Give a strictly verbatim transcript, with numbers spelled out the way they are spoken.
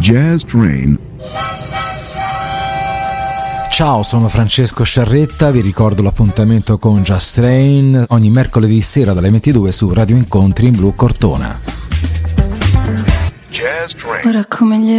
Jazz Train. Ciao, sono Francesco Sciarretta, vi ricordo l'appuntamento con Jazz Train ogni mercoledì sera dalle ventidue su Radio Incontri in Blu Cortona. Ora come gli